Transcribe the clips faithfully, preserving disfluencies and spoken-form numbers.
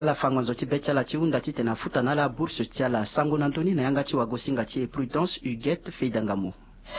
La fangonzo ti becha la chiunda ti tena futa na la bourse tia la sango nantoni na yanga ti wagosinga ti Prudence Huguette Feidangamu.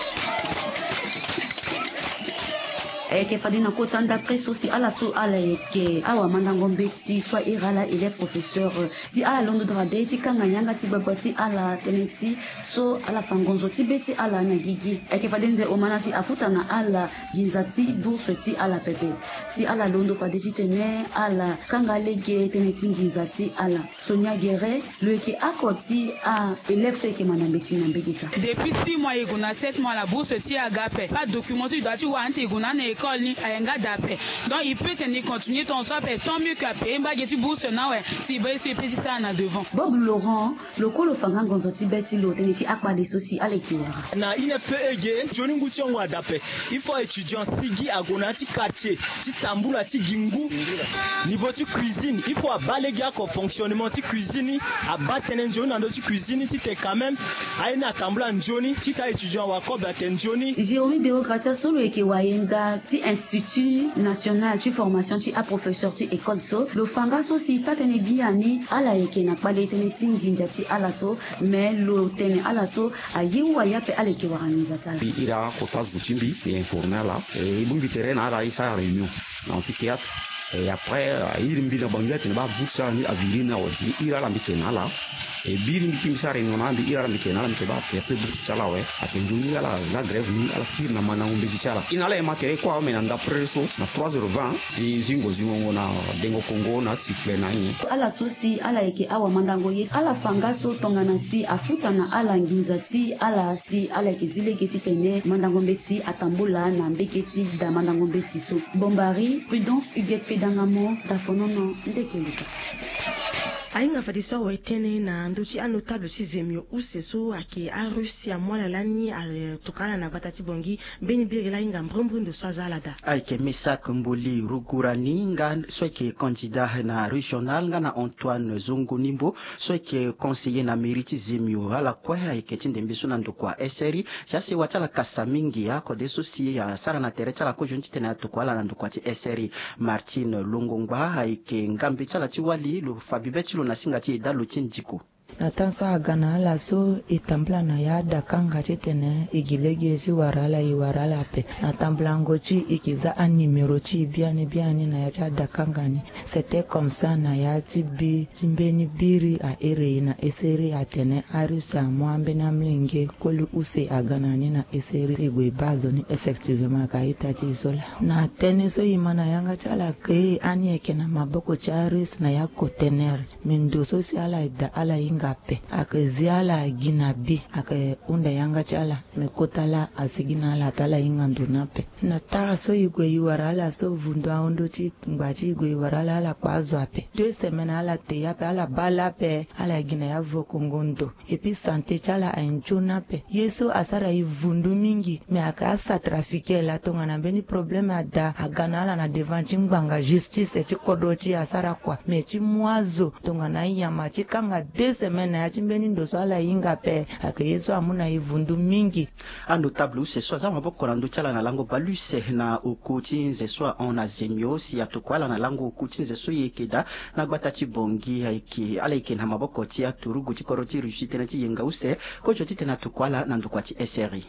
Ke fadina kota d'après aussi ala so ala ke awa mandango mbeti soit irala élève professeur si ala londo drade ti kanga nyanga ti babati ala teneti so ala fangonzo ti beti ala na gigi ke fadenze omana si afuta na ala ginzati bourse ti ala pepe si ala londo fadeti tene ala kanga lege teneti ginzati ala Sonia Guerre le ke akoti a élève ke manambeti na mbegika depuis six mois iguna sept mois la bourse ti agape pas document tu dois tu wa ante iguna na école ni ayenga d'appel donc il peut tenir continuer ton soir tant mieux qu'à payer mba geti bourse na ouais si ba c'est petit ça na devant Bob Laurent le kolo fanga ngonzo ti beti lo teni ti akpa de soci alekiwara na I N F P ege joni nguti on wa d'appel il faut étudiant sigi agona ti quartier ti tambula ti gingu niveau ti cuisine il faut abaléguer ko fonctionnement ti cuisine abatene joni na ti cuisine ti te quand même aina tambula joni ti ta étudiant wa ko baten joni Jérémy Déocratia solo eke wayenda ti Institut National de Formation ti a professeur ti école so le fanga so si tatene biani ala eke na kpale tene ti nginja ti ala so mais lo tene ala so ayewa yape ala eke waganiza tala ira kota zutimbi et informel là et bumbi terrain ala isa réunion amphithéâtre et après il mbi na bangia tene ba boursa ni avirina aussi ira la mitena là et biri mi kimi sare ngona bi ira mi tena mi ba perte bourse chala we atenjuni ala la grève ni ala kir na mana ngombe chala inala e matere kwa me nda preso na trois heures vingt e zingo zingo na dengo kongo na sifle na ni ala sosi ala eke awa mandango ye ala fanga so tongana si afuta na ala nginzati ala si ala eke zileke ti tene mandango mbeti atambula na mbeketi da mandango mbeti so Bombari Prudence Huguette Fedangamo da fonono ndekelika ainga fadisa wa tene na nduchi a notable sizemio useso ake a Russia mwala lani a tokala na batati bongi beni birila inga mbrumbrundu swazalada aike Mesak Mboli Rugurani nga soike candidat na régional nga na Antoine Zongo Nimbo soike conseiller na mérite zemio ala kwa aike tindembe suna ndokwa S R I siase watala kasamingi ya kode sosi ya sara na tere chala ko jonti tena tokwala na ndokwa ti S R I Martine Longongba aike ngambi chala ti wali lo Fabibeti na singati dalu tindiko na tansa agana la so itambla na ya dakanga tene igilege si warala i warala pe na tambla ngochi ikiza a numero chi biani biani na ya cha dakanga ni c'était comme ça na ya tibi timbeni biri a ere na eseri atene arisa mwambe na mlenge kolu use agana ni na eseri igwe bazo ni effectivement ka itati sola na tene so imana yanga chala ke ani eke na maboko cha aris na ya kotener mindo so si ala da ala ngape akaziala ginabi aka unda yanga chala nekotala asigina la tala ingandu nape na tara so igwe iwarala so vundwa ondo chi ngbachi igwe iwarala la kwazo ape deux semaines ala te yape ala bala pe ala gina ya vokongondo epi santé chala ainchuna pe yeso asara ivundu mingi me akasa trafiquer la tonga na beni problème ada aganala na devant chinganga justice chi kodochi asara kwa me chi mwazo tonga na yama chi kanga deux semaines ya chimbeni ndoso ala inga pe ake yeso amuna ivundu mingi a notable se soza maboko na ndochala na lango baluse na okuti nze soa on azemio si atokwala na lango okuti nze so yekeda na gbata bongi aiki ala ike na maboko ti aturugu ti koroti rushite na ti yenga use ko joti tena tokwala na ndokwa ti S R I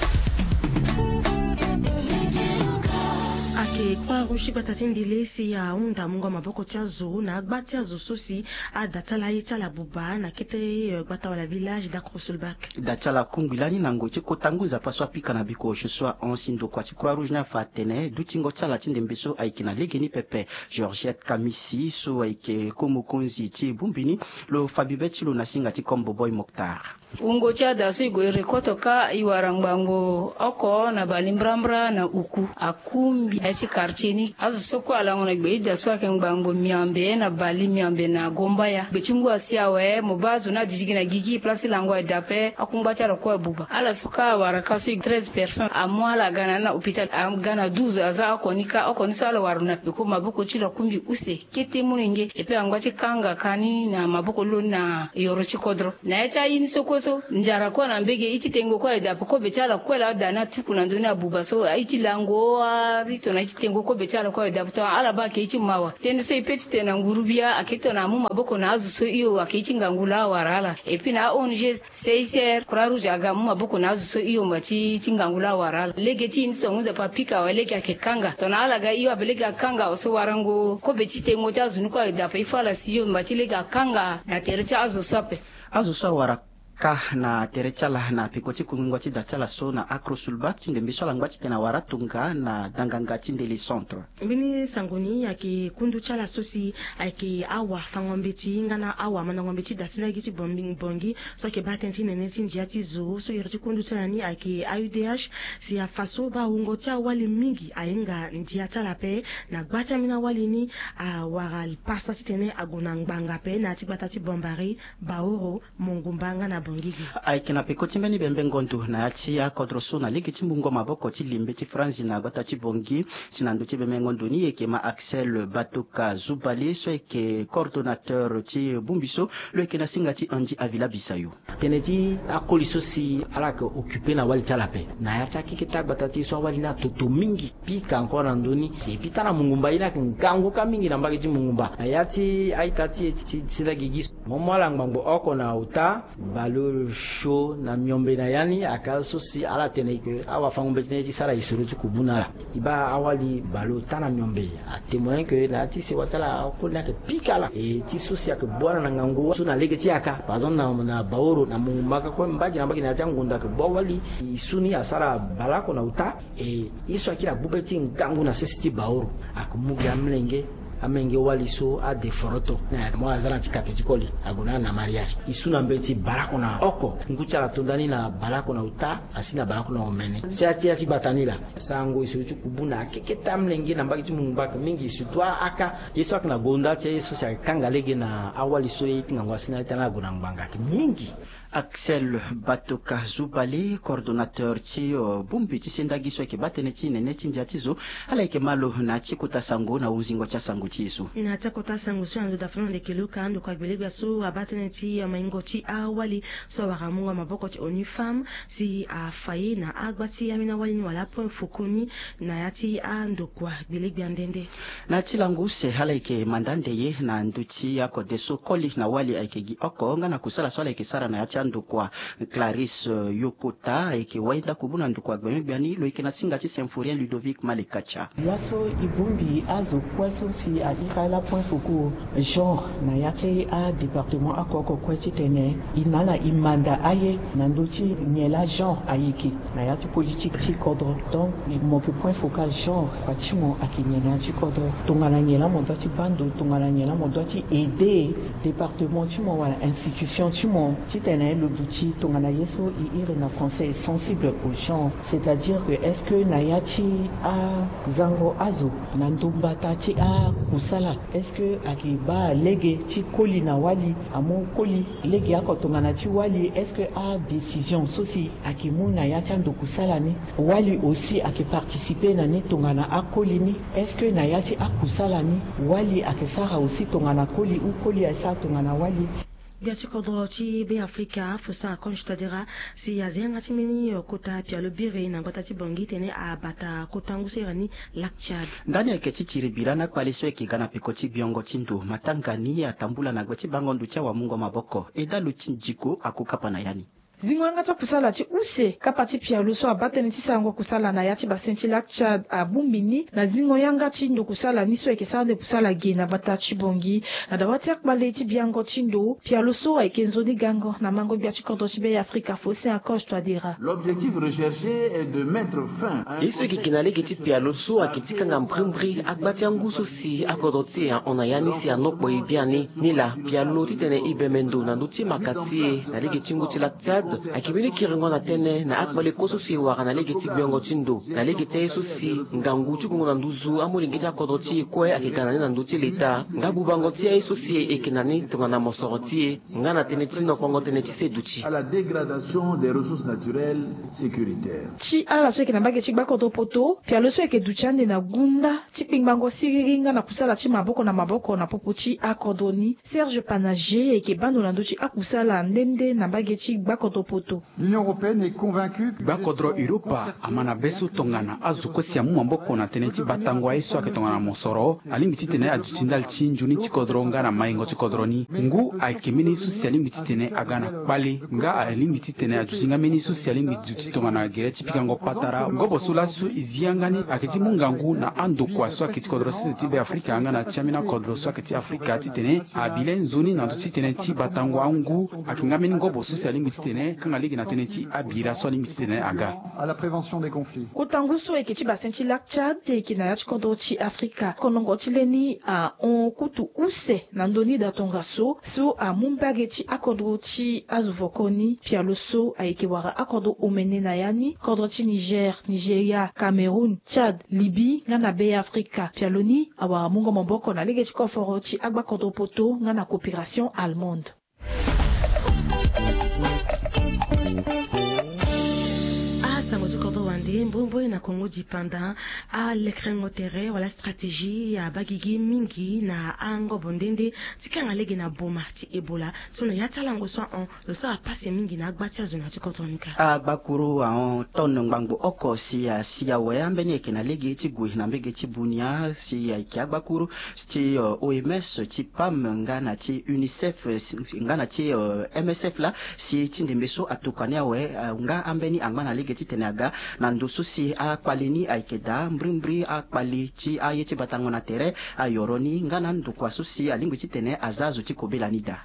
kwa rushi batatindi lesi ya unda mungo maboko tia zo na gbati azo sosi a datala itala buba na kete gbata wala village da Krosolbak datala kungulani nango ti kotanguza paswa pika na biko shoswa onsindo kwa ti Croix Rouge na fatene dutingo tsala tinde mbeso aiki na legeni pepe Georgette Kamisi so aiki komo konzi ti bumbini lo Fabibeti lo nasinga ti Kombo Boy Mokhtar ungo cha da so igo rekoto ka iwarangbango oko na balimbrambra na uku akumbi achi karcheni azo soko ala ngona gbe da so ake ngbango miambe na bali miambe na gombaya bechungu asia we mubazo na jijigi na gigi place lango edape akumba cha ko buba ala soka waraka so treize personnes amwala gana na hôpital am gana douze aza akonika akonisa ala waruna peko maboko chila kumbi use kete muninge epe angwachi kanga kani na maboko lo na yoro chikodro na echa yini soko so njara kwa na mbege ichi tengo kwa ida ko bechala kwa la dana tiku na ndoni abuba so ichi lango rito na ichi tengo ko bechala kwa ida to ala ba ke ichi mawa tende so ipeti tena ngurubia akito na mu maboko na azu so iyo akichi ngangula warala epi na onje seiser kuraru jaga mu maboko na azu so iyo machi chingangula warala lege chi inso nguza papika walege akekanga to na ala ga iyo abelege akanga so warango ko bechi tengo cha zunu kwa ida pa ifala siyo machi lege akanga na tere cha azu sape azu so wara ka na terechala na pikoti kungwati datala so na acrosulbat tinde mbiswala ngwati tena waratunga na danganga tinde le centre mbini sangoni yake kundu chala sosi ake awa fangombeti ngana awa manangombeti datina giti bombi bongi so ke batenti nene tinjati zo so yerti kundu chala ni ake A U D H si ya faso ba ungotia wali mingi ainga ndia chala pe na gwata mina wali ni a waral pasa titene aguna ngbanga pe na tibatati bombari baoro mongumbanga na aikina pekoti mbeni bembe ngondu na yachi ya kodroso na ligi timbungo maboko tilimbe ti franzi na bata tibongi sinandu ti bembe ngondu ni eke ma Axel Batoka Zubali so eke coordonnateur ti Bumbiso lo eke na singa ti Andi Avila Bisayo teneti akoliso si alaka occupé na wali chalape na yacha kikita bata ti so wali na toto mingi pika encore na ndoni si pita na mungumba ina ngango ka mingi na mbaki ti mungumba na yati aitati ti sila gigis momala ngbango oko na uta balo show na myombe na yani akaso si ala teneke awa fangombe tineti sara isuru ti kubunala iba awali balo tana myombe a témoin que na ti se watala ko na ke pikala e ti sosia ke bwana na ngango so na lege ti aka par exemple na na baoro na mumaka ko mbaji na mbaki na tangunda ke bawali isuni asara balako na uta e iso akira bubeti ngango na sisi ti baoro akumuga mlenge amenge wali so a de foroto na mo azana tikate tikoli aguna na mariage isuna mbeti barako na oko ngucha la tondani na barako na uta asina barako na omene se ati ati batanila sango isu kubuna keketa mlenge na mbaki tumumbaka mingi sutwa aka yeso akna gonda che yeso sa kangalege na awali so yitinga ngwasina itana guna mbanga mingi Axel Batoka Zubali coordonnateur ti uh, Bumbi ti sendagi so ke batene ti nene ti njatizo ala ke malo na ti kota sango na unzingo cha sango ti yesu na ta kota sango so ando da fana de keluka ando kwa gbelebia so abatene ti maingo ti awali so waramunga maboko ti onu femme si a faye na agbati amina wali ni wala point fokoni na yati ando kwa gbelebia ndende na ti langu se ala ke mandande ye na nduti ya ko deso koli na wali aikegi oko nga na kusala so ala ke sara na yati ando kwa Clarisse uh, Yokota eke waenda kubuna ando kwa gbembiani lo eke na singa ti Symphorien Ludovic Malekacha yaso ibumbi azo kweso si a ikala point foko genre na yati a département akoko kweti tene inala imanda aye na nduti nyela genre ayiki na yati politique ti kodro donc mo ke point focal genre patimo akinyena ti kodro tongana nyela mo doti bando tongana nyela mo doti aider département ti mo wala institution ti mo ti tene le bouti tongana yeso i ire na conseil sensible au genre c'est-à-dire que est-ce que na yati a zango azo na ndumbata ti a kusala est-ce que akiba lege ti koli na wali amo koli lege ako tongana ti wali est-ce que a décision sosi akimu na yati ando kusala ni wali aussi aki participer na ni tongana a koli ni est-ce que na yati a kusala ni wali akisara aussi tongana koli ou koli asa tongana wali biati kodro ti be Afrika fosa konstadira si yazenga ti mini kota pia lo bire na ngota ti bongi tene a bata kota ngusirani Lac Tchad ndani yake ti tiribira na kwaliso eke gana pikoti biongo tindu matangani atambula na gweti bango ndu cha wa mungo maboko eda luti njiko akukapa na yani zingwanga tsa kusala ti use kapa ti pialo so abatene ti sango kusala na ya ti basen ti Lac Tchad abumbini na zingo yanga ti ndo kusala ni so yeke sara kusala ge na bata ti bongi na dawa ti akbale ti biango ti ndo pialo so ayeke nzoni gango na mango bia ti kodro ti be Afrika fosi accroche toi dira l'objectif recherché est de mettre fin à yeso yeke kina lege ti pialo so ayeke ti kanga mbrimbri agba ti angu so si akodro ti ona ya ni si anokpo e bia ni ni la pialo ti tene e bemendo na ndö ti maka ti e na lege ti ngu ti Lac Tchad akibili kiringo na tene na akbale koso si waka na legeti biongo tindo na legeti yeso si ngangu chukungu na nduzu amulingi cha kodoti kwe akikana na nduti leta ngabu bango tia yeso si ekinani tunga na mosoroti ngana tene tino kongo tene tise duchi à la dégradation des ressources naturelles sécuritaires chi ala so ekina mbage chi bakoto poto pia lo so eke duchande na gunda chi pingbango siriringa na kusala chi maboko na maboko na popo chi akodoni Serge Panager eke bando na nduchi akusala ndende na mbage chi bakoto poto. L'Union européenne est convaincue bakodro Europa amana besu tongana azukosi ya mumamboko na teneti batangwa iso aketongana mosoro alimbi tene adutindal chinjuni chikodronga na maingo chikodroni ngu aikemini susi alimbi tene agana pali nga alimbi tene adusinga meni susi alimbi dutitongana gereti pikango patara ngobo sulasu iziangani aketi mungangu na ando kwa so aketi kodro sisi tibe Afrika anga na chamina kodro so aketi Afrika titene abile nzuni na dutitene ti batangwa ngu akingameni ngobo susi alimbi tene kanga ligi na teneti abira so alimbi tene aga à la prévention des conflits. Kotanguso ekiti basenchi lak Chad ekina ya chikondo chi Afrika konongo chileni a on kutu use na ndoni da tongaso so a mumbage chi akodro chi azuvokoni pia loso a ekiwara akodo omene na yani kodro chi Niger, Nigeria, Cameroun, Chad, Libye ngana be Afrika pia loni awara mungo mamboko na lege chikoforo chi agba kodo poto ngana coopération allemande. Sango Kodo Wande, Mbombo na Congo dipendant à l'écran terre wala stratégie ya bagigi mingi na ango bondende tikanga lege na boma ti Ebola so na yatalango so on le sa passe mingi na agbatia zona ti kotonika agbakuru on ton ngbango oko si ya si ya we ambeni ekena lege ti gui na mbege ti bunia si ya ki agbakuru ti uh, O M S ti P A M ngana ti UNICEF ngana ti uh, M S F la si ti ndembeso atukania we uh, nga ambeni angana lege ti naga nando susi a palini aikeda mbrimbri a pali chi a yeti batango na tere a yoroni ngana ndu kwa susi alingu titene azazu tikobela nida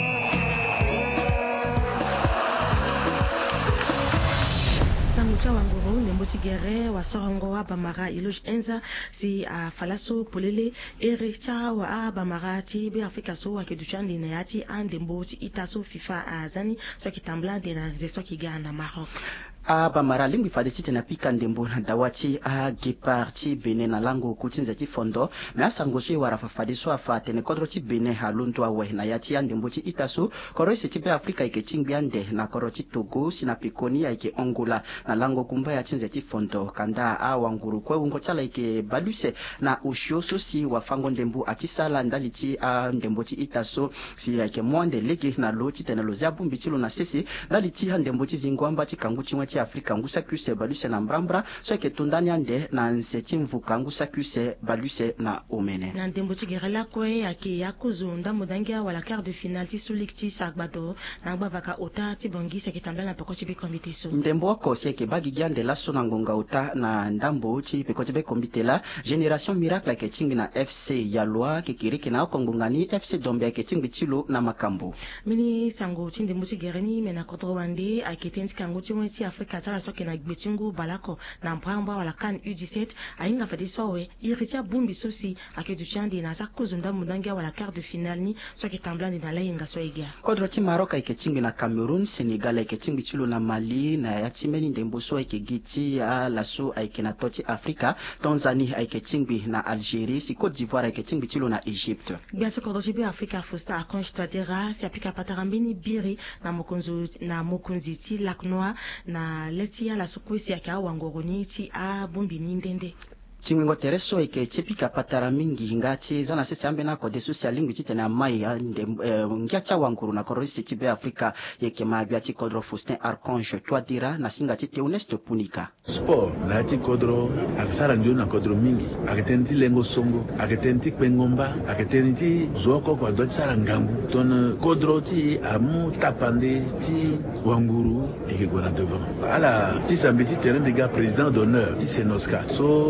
Sangucha wangoro nembuti gere wa sorongo wa bamara iloge enza si a falaso polele ere cha wa a bamara ti be Afrika so wa keduchandi na yati ande mboti itaso FIFA azani so kitambla de na zeso kigana Maroc a bamara lingwi fade tite na pika ndembo na dawati a gepard ti bene na lango kutinza ti fondo me asango so wara fa fade so afa tene kodro ti bene halundu awe na yati ya ndembo ti itaso koro se ti be Afrika ike tingbiande na koro ti Togo sina pikoni ya ike Angola na lango kumba ya tinza ti fondo kanda a wanguru kwe ungo chala ike baluse na ushioso si wafango ndembo atisala ndali ti a ndembo ti itaso si ya ike mwande lege na lo ti tene lo zabumbi ti lo na sese ndali ti ha ndembo ti zingwamba ti kangu ti ti Afrika ngusa kuse baluse na mbrambra so ke tundani ande na nseti mvuka ngusa kuse baluse na omene na ndembo ti gerela kwe yake yakuzunda mudangia wala quart de finale ti sulikti sagbado na bavaka ota ti bongi se kitambla na peko ti be komite so ndembo ko se ke bagi giande la so na ngonga ota na ndambo ti peko ti be komite la Génération Miracle ke tingi na F C ya loi ke kiriki na kongongani F C Dombe ke tingi tilo na makambo mini sango ti ndembo ti gereni mena kodro wande akitenzi kango ti mweti Afrika katala soke na gbetingu balako na mbramba wala kan U dix-sept ainga fadi sowe iritia bumbi sosi akeduchandi na zakuzunda mudangia wala quart de finale ni soke tamblandi na lainga soiga kodro ti Maroc iketingi na Cameroun Senegal iketingi tilo na Mali na yatimeni ndembo so ikegiti a laso aikena toti Afrika Tanzania iketingi na Algérie si Côte d'Ivoire iketingi tilo na Egypte biaso kodro ti be Afrika fusta akonj tadera si apika patarambini biri na mokonzo na mokonzi ti Lac Noir na leti ya la sukwisi ya kia wangoroni ti a bumbi nindende Chingwingo tereso ike chepika patara mingi ngati zana sisi ambe na kode social lingwi tite na mai ya ngia cha wanguru na korisi tibe Afrika yeke mabia ti kodro Faustin Archange toi dira na singa tite Unesto Punika sport na ti kodro aksara ndio na kodro mingi aketenti lengo songo aketenti pengomba aketenti zoko kwa dot sara ngambu ton kodro ti amu tapande ti wanguru ike gona devant ala ti sambiti terrain de gars président d'honneur ti Senoska so ta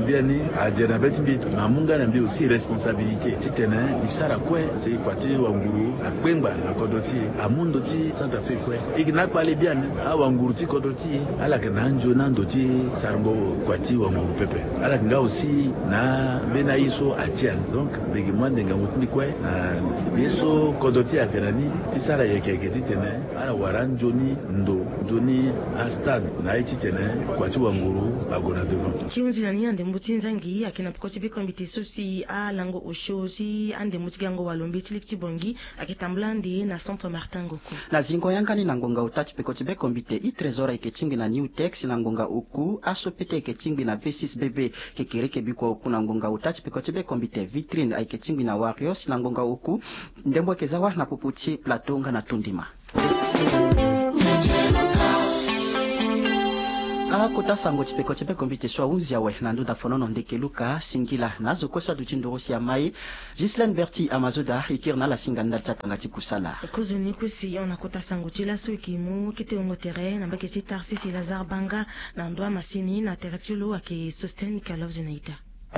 bien ni a jenabet mbito na munga na mbio aussi responsabilité titena isara kwe c'est kwati wanguru akwengba na kodoti amundo ti Santa Fe kwe igna pale bien a wanguru ti kodoti ala kana njo na ndoti sarngo kwati wanguru pepe ala nga aussi na bena iso atian donc begi mwande nga mutni kwe na yeso kodoti akanani tisara yekeke titena ala waranjoni ndo doni a stade na iti tene kwati wanguru agona devant chiunzi nani ande mbuti nzangi akina pikochi bikomite sosi a lango oshozi ande mbuti gango walombi tilikti bongi akitambulandi na Centre Martin Ngoko na zingo yangani na ngonga utati pikochi bikomite i trésor ikechimbi na New Tex na ngonga uku asopete ikechimbi na V six B B kekireke biko uku na ngonga utati pikochi bikomite vitrine ikechimbi na Warriors na ngonga uku ndembo kezawa na pupuchi platonga na tundima akota sango chipeko chipeko mbite swa unzi yawe na nduda fonono ndeke luka singila nazo kosa duchindo ya mai Gislaine Berti Amazoda ikirna la singanda chatanga chikusala kuzuni kusi ona kota sango chila suikimu kite ongo tere na mbake chitarsi si Lazare Banga na ndwa masini na teratulo ake sustain Kalov Zenaita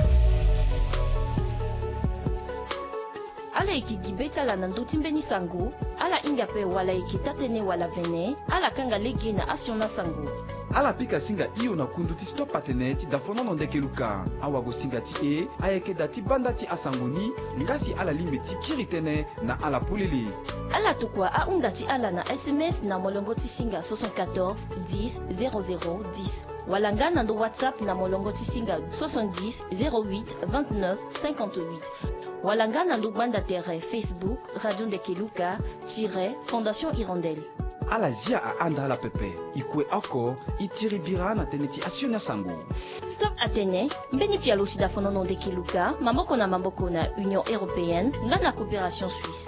ala ikigibeta la nanduti mbeni sango ala ingape wala ikitatene wala vene ala kanga legi na asiona sango ala pika singa iyo na kunduti stop pateneti da fonono ndeke luka awa go singa ti e ayeke dati banda ti asangoni ngasi ala limbe ti kiritene na ala pulili ala tukwa a unda ti ala na S M S na molongo ti singa soixante-quatorze dix zéro zéro dix wala nga na ndo WhatsApp na molongo ti singa soixante-dix zéro huit vingt-neuf cinquante-huit wala nga na ndo banda tere Facebook Radio Ndeke Luka tire Fondation Hirondelle ala zia a anda ala pepe ikwe ako itiri bira na teneti asiona sango Stop Atene mbeni pia lusi da fonono Ndeke Luka mamboko na mamboko na Union Européenne nga na coopération suisse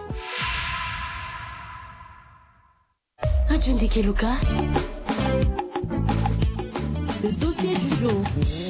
Radio Ndeke Luka le dossier du jour.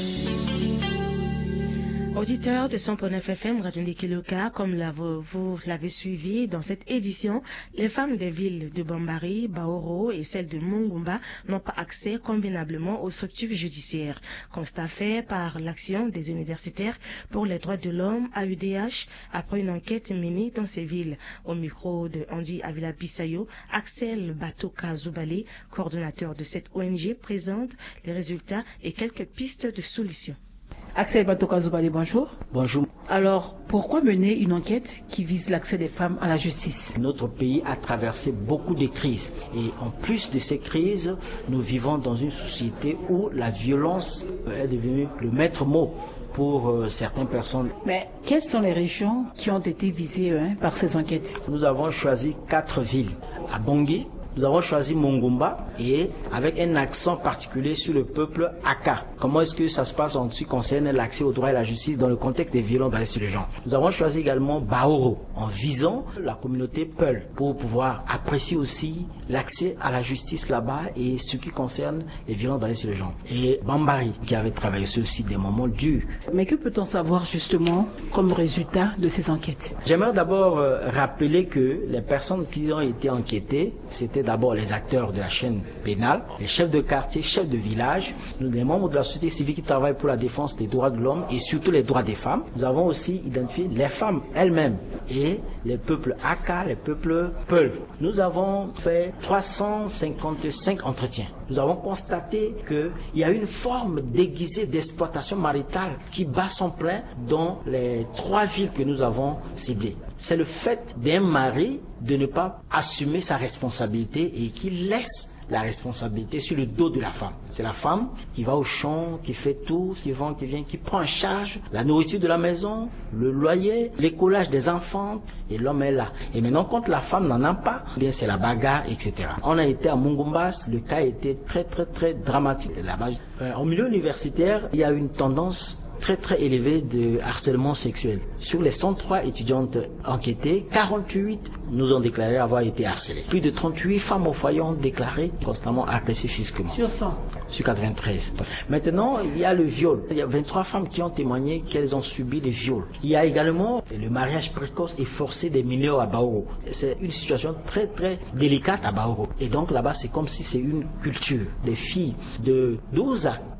Auditeurs de cent point neuf F M, Radio Ndeke Luka, comme la, vous, vous l'avez suivi dans cette édition, les femmes des villes de Bambari, Baoro et celles de Mungumba n'ont pas accès convenablement aux structures judiciaires. Constat fait par l'action des universitaires pour les droits de l'homme A U D H après une enquête menée dans ces villes. Au micro de Andy Avila Bissayo, Axel Batoka Zoubali, coordonnateur de cette O N G, présente les résultats et quelques pistes de solutions. Axel Batoka Zoubali, bonjour. Bonjour. Alors, pourquoi mener une enquête qui vise l'accès des femmes à la justice? Notre pays a traversé beaucoup de crises. Et en plus de ces crises, nous vivons dans une société où la violence est devenue le maître mot pour euh, certaines personnes. Mais quelles sont les régions qui ont été visées hein, par ces enquêtes? Nous avons choisi quatre villes. À Bangui, nous avons choisi Mungumba et avec un accent particulier sur le peuple Aka. Comment est-ce que ça se passe en ce qui concerne l'accès au droit et à la justice dans le contexte des violences basées sur les gens. Nous avons choisi également Baoro en visant la communauté Peul pour pouvoir apprécier aussi l'accès à la justice là-bas et ce qui concerne les violences basées sur les gens. Et Bambari qui avait travaillé sur aussi des moments durs. Mais que peut-on savoir justement comme résultat de ces enquêtes? J'aimerais d'abord euh, rappeler que les personnes qui ont été enquêtées, c'était d'abord les acteurs de la chaîne pénale, les chefs de quartier, chefs de village, les membres de la société civile qui travaillent pour la défense des droits de l'homme et surtout les droits des femmes. Nous avons aussi identifié les femmes elles-mêmes et les peuples Aka, les peuples Peul. Nous avons fait trois cent cinquante-cinq entretiens. Nous avons constaté qu'il y a une forme déguisée d'exploitation maritale qui bat son plein dans les trois villes que nous avons ciblées. C'est le fait d'un mari de ne pas assumer sa responsabilité et qui laisse la responsabilité sur le dos de la femme. C'est la femme qui va au champ, qui fait tout, qui vend, qui vient, qui prend en charge la nourriture de la maison, le loyer, l'écolage des enfants, et l'homme est là. Et maintenant, quand la femme n'en a pas, bien c'est la bagarre, et cetera. On a été à Mungumbas, le cas était très très très dramatique là-bas. Euh, au milieu universitaire, il y a une tendance très très élevé de harcèlement sexuel. Sur les cent trois étudiantes enquêtées, quarante-huit nous ont déclaré avoir été harcelées. Plus de trente-huit femmes au foyer ont déclaré constamment agressées physiquement. Sur cent? Sur quatre-vingt-treize. Maintenant, il y a le viol. Il y a vingt-trois femmes qui ont témoigné qu'elles ont subi des viols. Il y a également le mariage précoce et forcé des mineurs à Baoro. C'est une situation très très délicate à Baoro. Et donc là-bas, c'est comme si c'est une culture. Des filles de douze à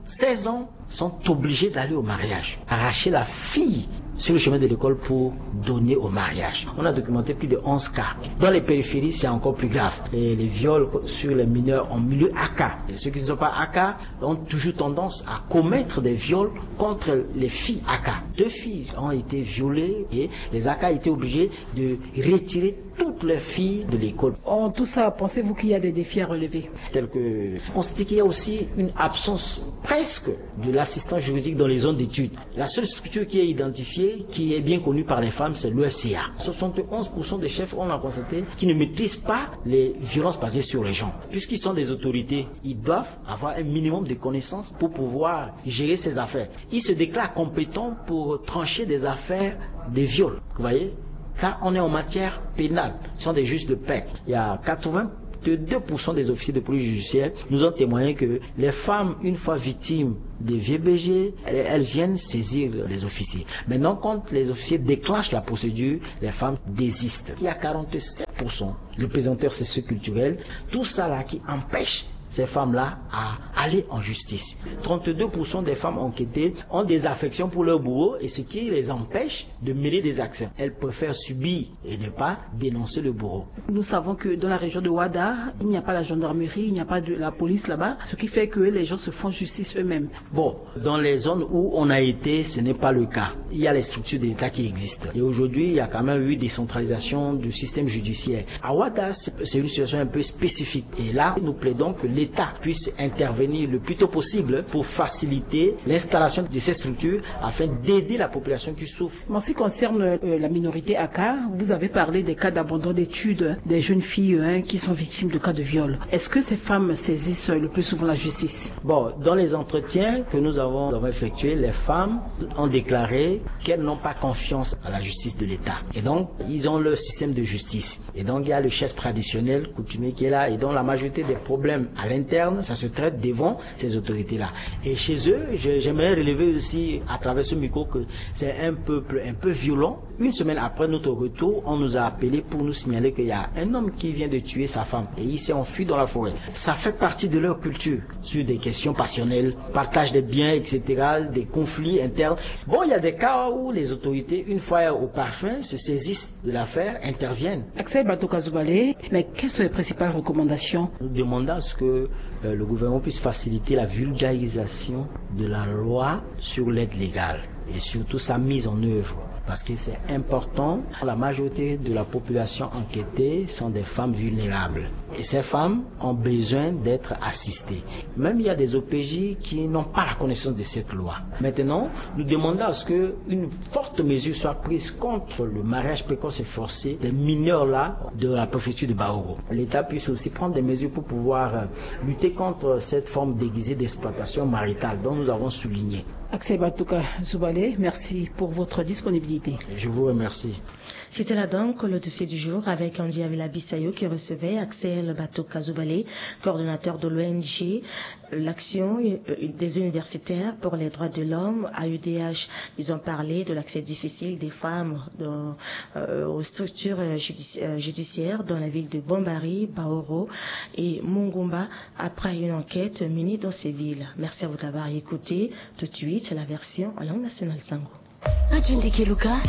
seize ans sont obligés d'aller au mariage, arracher la fille sur le chemin de l'école pour donner au mariage. On a documenté plus de onze cas. Dans les périphéries, c'est encore plus grave. Et les viols sur les mineurs en milieu A K. Et ceux qui ne sont pas A K ont toujours tendance à commettre des viols contre les filles A K. Deux filles ont été violées et les A K étaient obligés de retirer toutes les filles de l'école. En tout ça, pensez-vous qu'il y a des défis à relever? Tel que constater qu'il y a aussi une absence presque de l'assistance juridique dans les zones d'études. La seule structure qui est identifiée, qui est bien connue par les femmes, c'est l'U F C A. soixante et onze pour cent des chefs, on a constaté, qui ne maîtrisent pas les violences basées sur les gens. Puisqu'ils sont des autorités, ils doivent avoir un minimum de connaissances pour pouvoir gérer ces affaires. Ils se déclarent compétents pour trancher des affaires de viol. Vous voyez? Car on est en matière pénale, ce sont des juges de paix. Il y a quatre-vingt-deux pour cent des officiers de police judiciaire nous ont témoigné que les femmes, une fois victimes des V B G, elles, elles viennent saisir les officiers. Maintenant, quand les officiers déclenchent la procédure, les femmes désistent. Il y a quarante-sept pour cent de présenteurs socioculturels, tout ça là qui empêche ces femmes-là à aller en justice. trente-deux pour cent des femmes enquêtées ont des affections pour leur bourreau et ce qui les empêche de mêler des actions. Elles préfèrent subir et ne pas dénoncer le bourreau. Nous savons que dans la région de Ouada, il n'y a pas la gendarmerie, il n'y a pas de la police là-bas, ce qui fait que les gens se font justice eux-mêmes. Bon, dans les zones où on a été, ce n'est pas le cas. Il y a les structures d'État qui existent. Et aujourd'hui, il y a quand même eu décentralisation du système judiciaire. À Ouada, c'est une situation un peu spécifique. Et là, nous plaidons que l'État puisse intervenir le plus tôt possible pour faciliter l'installation de ces structures afin d'aider la population qui souffre. En ce qui concerne euh, la minorité A K, vous avez parlé des cas d'abandon d'études des jeunes filles hein, qui sont victimes de cas de viol. Est-ce que ces femmes saisissent le plus souvent la justice? Bon, dans les entretiens que nous avons, nous avons effectués, les femmes ont déclaré qu'elles n'ont pas confiance à la justice de l'État. Et donc, ils ont leur système de justice. Et donc, il y a le chef traditionnel, coutumier qui est là. Et donc, la majorité des problèmes à l'interne, ça se traite devant ces autorités-là. Et chez eux, j'aimerais relever aussi à travers ce micro que c'est un peuple un peu violent. Une semaine après notre retour, on nous a appelé pour nous signaler qu'il y a un homme qui vient de tuer sa femme et il s'est enfui dans la forêt. Ça fait partie de leur culture sur des questions passionnelles, partage des biens, et cetera, des conflits internes. Bon, il y a des cas où les autorités, une fois au parfum, se saisissent de l'affaire, interviennent. Axel Batoka Zoubalé, mais quelles sont les principales recommandations? Nous demandons à ce que euh, le gouvernement puisse faciliter la vulgarisation de la loi sur l'aide légale et surtout sa mise en œuvre. Parce que c'est important, la majorité de la population enquêtée sont des femmes vulnérables. Et ces femmes ont besoin d'être assistées. Même il y a des O P J qui n'ont pas la connaissance de cette loi. Maintenant, nous demandons à ce qu'une forte mesure soit prise contre le mariage précoce et forcé des mineurs-là de la préfecture de Baouro. L'État puisse aussi prendre des mesures pour pouvoir lutter contre cette forme déguisée d'exploitation maritale dont nous avons souligné. Axel Batoka Zoubalé, merci pour votre disponibilité. Je vous remercie. C'était là donc le dossier du jour avec Andy Avila Bissayo qui recevait Axel Batoka Zoubalé, coordonnateur de l'O N G l'Action des universitaires pour les droits de l'homme, A U D H. Ils ont parlé de l'accès difficile des femmes dans, euh, aux structures judici judiciaires dans la ville de Bombari, Baoro et Mungumba après une enquête menée dans ces villes. Merci à vous d'avoir écouté. Tout de suite, la version en langue nationale Sango. Adjundike Luka.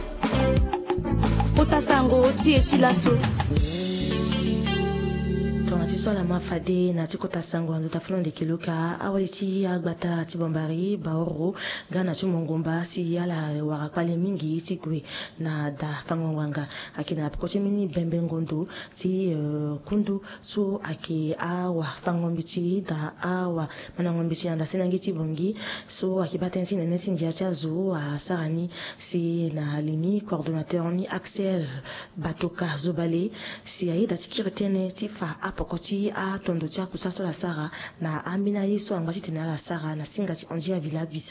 Otasango tieti laso. Tonatiso la mafade na tikota sango ando tafuna de kiluka awaliti agbata tibombari baoro gana chumongomba si yala warakpale mingi tikwe na da fangwanga akina koche mini bembe ngondo ti uh, kundu so ake awa fangombiti da awa manangombiti anda senangiti bongi so akibatensi na nesi ndia chazo a sarani si na lini coordonnateur ni Axel Batoka Zoubalé si aida tikiretene tifa pokoti a tondo tia kusaso la sara na ambina yiso angwati tena la sara na singati Andy Avila Bissayo.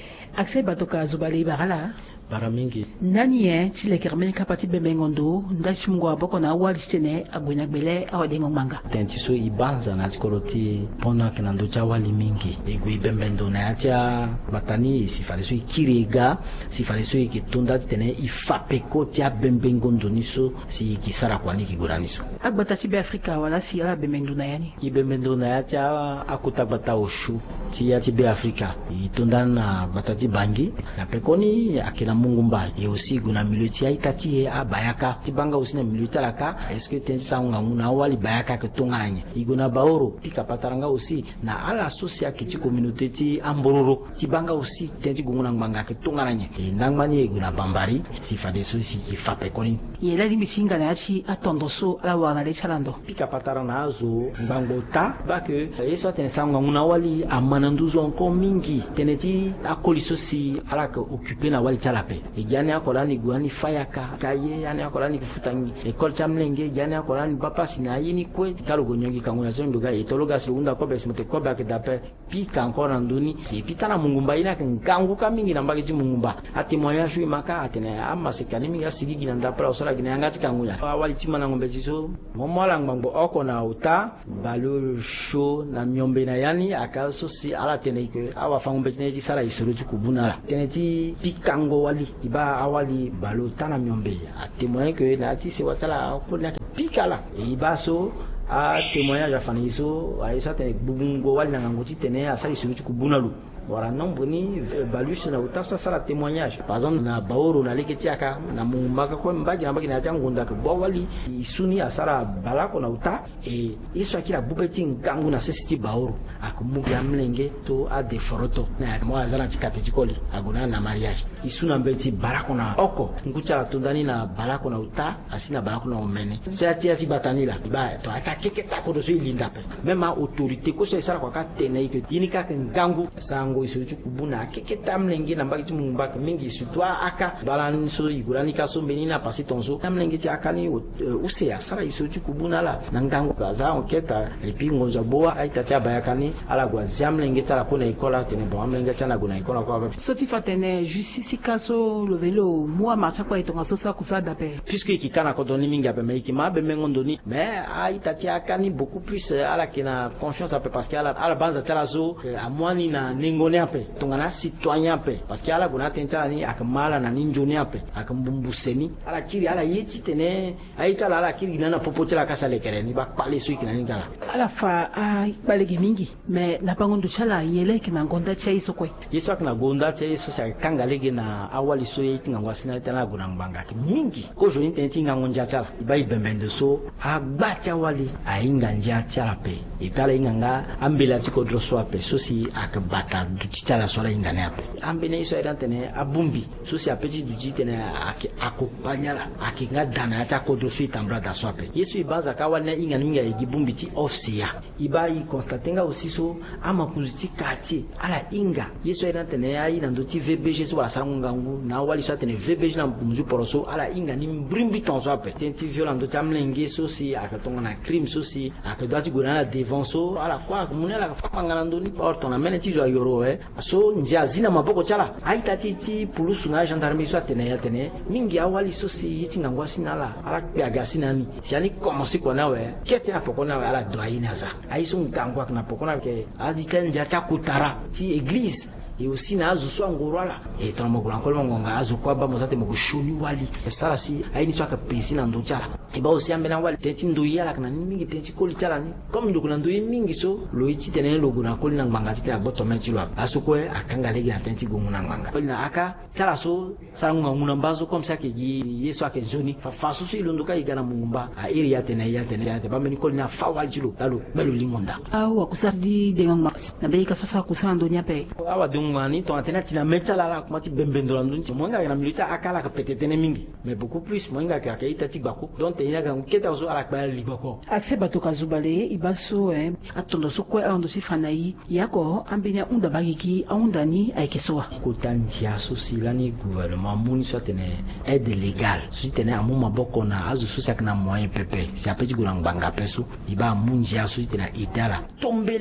Akse batoka zubale barala bara mingi nani ye chile kermen kapati bemengondo ndachi mungu aboko na wali stene agwenya gbele awadengo manga tenti so ibanza na chikoloti pona kinando cha wali mingi igwe bembendo na acha batani sifale so ikiriga sifale so ikitunda tene ifape koti ya bembengondo niso si kisara kwani kiguraniso agbata chibe Afrika wala si ala bemendo na yani ibemendo na acha akuta bata oshu ti ya chibe Afrika itunda na batati bangi na pekoni akina mungu mba ye aussi guna miloti ya itati ya bayaka tibanga usina miloti alaka eske tenzi saunga nguna wali bayaka ke tongalanye iguna baoro pika pataranga aussi na ala sosia ke ti communauté ti ambororo tibanga aussi tenzi gunguna nganga ke tongalanye e ndangmani iguna bambari si fade so si ki fape koni yela limbi singa na yachi atondoso ala wana le chalando pika pataranga azo ngbango ta ba ke yeso tenzi saunga nguna wali amananduzo encore mingi teneti akoliso si ala ke occuper na wali chala e jani akolani guani fayaka kaye yani akolani kufutangi ekol chamlenge jani akolani papa sina yini kwe kalo gonyongi kangu ya chombe ga etologa silunda ko bes mute ko ba ke dape pika encore nduni si pitana mungumba ina kangu kamingi na mbagi mungumba ati moya shui maka atene amma sekani mingi asigi gina ndapra osala gina ngati kangu ya wali chimana ngombe jiso momola ngbango oko na uta balu show na nyombe na yani akaso si ala tene ke awa fangombe tene ji sala isoro kubuna tene ti pikango wali iba awali balo tana myombe a témoin que na ti se watala ko na pikala e iba so a témoignage afani so a isa tene bubungo wali na ngoti tene asali sulu kubunalu wala nombre ni balus na utasa sala témoignage par exemple na baoro na leketi aka na mumbaka ko mbagi na mbagi na jangunda ko bawali isuni asara balako na uta e iso akira bubeti ngangu na sesiti baoro akumugi amlenge to a de foroto na mo azala tikate tikoli aguna na mariage isuna mbeti barako na oko ngucha tundani na balako na uta asina balako na omene se atia ti batanila ba to ata keke tako do so ilinda pe même autorité ko se sara kwa ka tene ke inika ngangu sango isuchu kubuna keke tamlenge na mbaki tumumbaka mingi sutwa aka balan so igurani ka so menina pasi tonso tamlenge ti akani use asara isuchu kubuna la nangango baza onketa epi ngonza boa aita tia bayakani ala gwa zamlenge tala kona ikola tene bo amlenge tana guna ikola kwa soti fatene justice kaso le velo moi marcha kwa itonga so sa kusada pe puisque kikana ko doni mingi ape meiki ma be mengondoni mais aita tia akani beaucoup plus ala kina confiance ape parce que ala ala banza tala so amwani na ngone ape tongana citoyen ape parce que ala guna tentala ni akamala na ninjoni ape akambumbuseni ala kiri ala yeti tene aita ala kiri na popotela kasale kereni ba pale so ikina ngala ala fa a balegi mingi mais na pangondo chala yele kina ngonda cha iso kwe yeso akina gonda cha iso sa kangalege na awali so yeti ngwa sina tena guna mbanga ki mingi ko jo intenti ngonja chala iba ibembende so agbacha wali ainga nja chala pe ipala inganga ambela tiko droso ape so si akabata duchitala swala ingane ape ambene iso edantene abumbi so si apeti duchitene akopanyala akinga dana cha ko droso itambra da swape yesu ibaza kawana ingane minga igibumbi ti ofsia iba i constatenga aussi so ama kunziti kati ala inga yesu edantene ai na ndoti V B G so wala sangungangu na wali so tene V B G na mbuzu poroso ala inga ni mbrimbi ton swape tenti violent do tamlenge so si akatonga na crime so si akadwati gona devant so ala kwa munela fama ngana ndoni orto na mene ti jo yoro eh so njia zina maboko chala aita titi pulusu na gendarmerie so tene ya tene mingi awali so si yiti ngangwa sinala ala piaga sinani siani commencer ko nawe kete apoko nawe ala doina za aiso ngangwa kana poko ke aditen nja cha kutara ti église et aussi na azu so ngorwala e to mo kulan kolmo ngonga azu kwa ba mozate mo kushuni wali sala si aini so aka pesi na ndo chala e ba osi ambena wali tenti ndo yala kana mingi tenti koli chala ni comme ndo kuna ndo mingi so lo iti tenene lo kuna koli na nganga tete aboto mechi lo asu ko akanga legi na tenti gunguna nganga koli na aka chala so sala nguna mbazo comme ça ke gi yeso ake zoni fa fasu so ilondo ka igana mumba a iri ya tene ya tene ya te ba meni koli na fa wali jilo lalo belo lingonda awa kusadi de ngama na be ka sasa kusando nyape awa ngani to antena tina mecha la kuma ti bembendo la ndunti monga na milita akala ka petetene mingi mais beaucoup plus monga ka kaita ti bako donc ina ga nketa zo ala kwa libako akse bato kazubale ibaso eh atondo so kwa ando si fanai yako ambenya unda bagiki aunda ni aikesoa kotantia so silani gouvernement muni so tene aide légale so tene amu maboko na azu so sak na moyen pepe si apeti gulanga banga peso iba munji aso tene idala tombela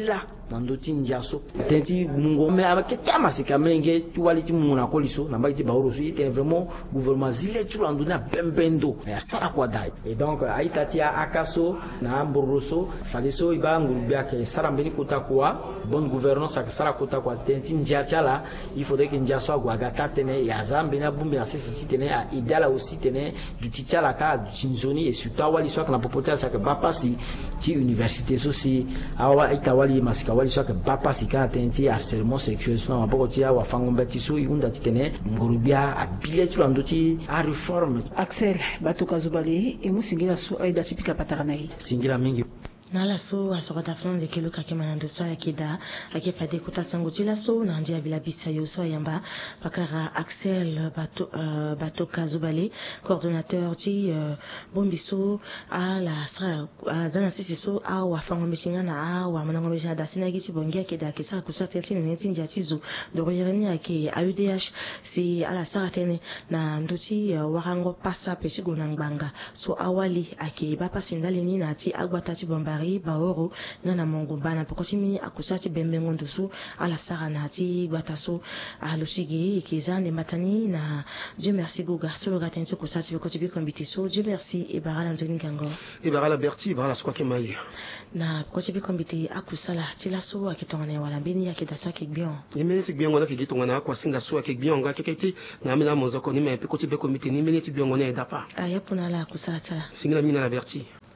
nando ti ndiaso tenti mungo me avec kama se kamenge tu wali ti mungo na koliso na mbaki ti bauro so ite vraiment gouvernement zile tu lando na bembendo ya sara kwa dai et donc aita ti akaso na mboroso fadiso iba ngulubia ke sara mbeni kota kwa bonne gouvernance ak sara kota kwa tenti ndiachala il faudrait que ndiaso agwagata tene ya zambe na bumbi na sisi tene a idala aussi tene du tichala ka du tinzoni et surtout wali so na popota sa ke bapasi ti université so si awa ita wali masika wali so ke bapasi ka tenti harcèlement sexuel so na boko ti awa fangomba ti so iunda ti tene ngurubia a bile tu ando ti a réforme Axel batoka zubali e musingira so aida tipika pataranayi singira mingi nala so asokota fulani de kelo kake manando so yakida ake fade kuta sango tila so na ndia bila bisa yo so yamba pakara Axel bato uh, bato Kazubale coordonnateur ti uh, bombiso a la sra zana sisi so a wa fango mishinga na a wa manango mishinga da sina giti bongia ke da ke sa kusa tenti ne neti ndia tizo do yereni ake A U D H si ala sara tene na ndoti uh, warango pasa pesigo na ngbanga so awali ake bapa sindale ni na ti agwata ti bomba baoro ngana mongumba na pokotimi akusati bembengo ndusu ala sara na ti bataso a lochigi kizande matani na Dieu merci goga solo gatenso kusati pokotimi kombitiso Dieu merci e barala nzoni ngango e barala berti barala swa ke mai na pokotimi kombiti akusala tilaso akitongane wala mbini yake daso ke bion e meneti bion ngona ke gitongana kwa singa so ke bion nga keketi na mina mozoko ni me pokotimi kombiti ni meneti bion ngona edapa ayapuna la akusala tala singila mina la berti